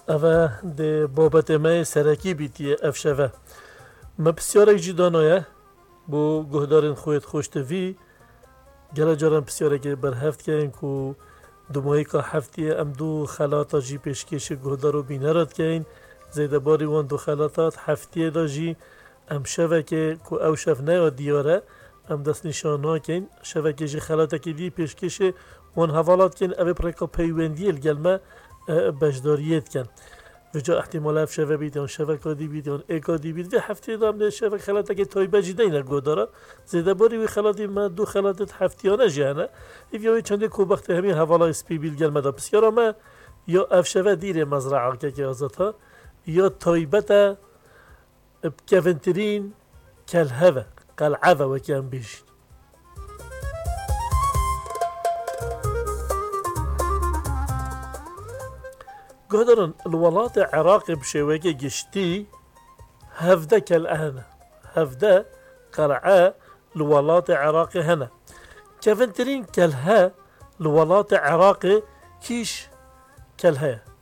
اوه ده بابت ما سرکی بیتیه افشوه ما بسیارک جی دانایه بو گهدارن خویت خوشتوی گله جارن بسیارک بر هفت که این که دو ماهی که هفتیه ام دو خلاطا جی پیشکش گهدارو بینرد که این زیده باری وان دو خلاطات هفتیه دا جی ام شوه که او شف نه دیاره ام دست نشان ها کن شوه که جی خلاطه که دی پیشکش وان حوالات کن اوه پرکا پیوندی الگلمه بجداریت کن و جا احتمال اف شوه بید یا شوه کادی بید یا ایکادی بید و هفته دام ده شوه خلاطه که تای بجی دینه گوداره زیده باری و خلاطی ما دو خلاطت هفتیانه جهنه ایوی چنده کو بخت همین حوالا اسپی بیل گل مدا بسیارا ما یا اف شوه دیر مزرعه که آزادها یا تایبت بکفنترین کالهوه قلعه و کم بیش قدرن الولايات العراق بشوية جشتي هفدا كالأهنا هفدا قلعة الولايات العراق هنا كفنترين كالها الولايات العراق كيش كالها